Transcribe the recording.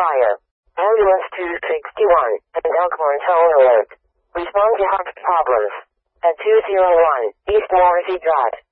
fire. Ambulance 261 and Elkhorn tone alert. Respond to heart problems. At 201 East Morrissey Drive.